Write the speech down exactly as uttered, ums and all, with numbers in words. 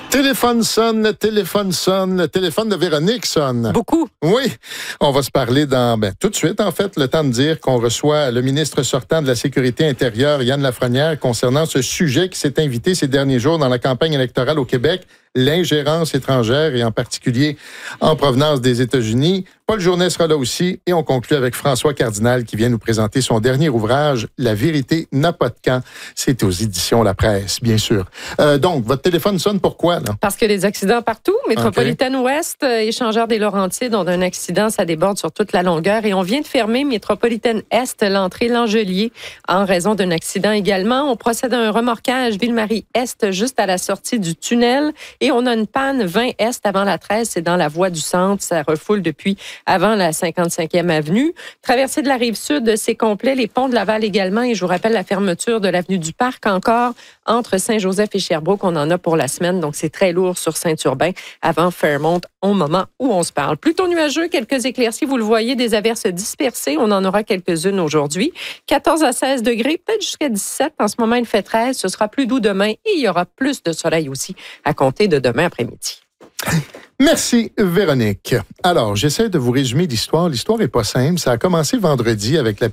Téléphone sonne, le téléphone sonne, le téléphone de Véronique sonne. Beaucoup. Oui, on va se parler dans ben, tout de suite, en fait, le temps de dire qu'on reçoit le ministre sortant de la Sécurité intérieure, Yann Lafrenière, concernant ce sujet qui s'est invité ces derniers jours dans la campagne électorale au Québec, l'ingérence étrangère et en particulier en provenance des États-Unis. Paul Journet sera là aussi et on conclut avec François Cardinal qui vient nous présenter son dernier ouvrage, La vérité n'a pas de camp. C'est aux éditions La Presse, bien sûr. Euh, donc, votre téléphone sonne pourquoi, là? Parce qu'il y a des accidents partout. Métropolitaine okay. Ouest, euh, échangeur des Laurentides, ont un accident, ça déborde sur toute la longueur. Et on vient de fermer Métropolitaine Est, l'entrée L'Angelier, en raison d'un accident également. On procède à un remorquage Ville-Marie-Est, juste à la sortie du tunnel. Et on a une panne vingt Est avant la treize, c'est dans la voie du centre. Ça refoule depuis avant la cinquante-cinquième avenue. Traversée de la Rive-Sud, c'est complet. Les ponts de Laval également. Et je vous rappelle la fermeture de l'avenue du Parc encore entre Saint-Joseph et Sherbrooke. On en a pour la semaine. Donc, c'est très lourd sur Saint-Urbain avant Fairmont au moment où on se parle. Plutôt nuageux, quelques éclaircies. Vous le voyez, des averses dispersées. On en aura quelques-unes aujourd'hui. quatorze à seize degrés, peut-être jusqu'à dix-sept. En ce moment, il fait treize. Ce sera plus doux demain et il y aura plus de soleil aussi à compter de demain après-midi. Merci, Véronique. Alors, j'essaie de vous résumer l'histoire. L'histoire est pas simple. Ça a commencé vendredi avec la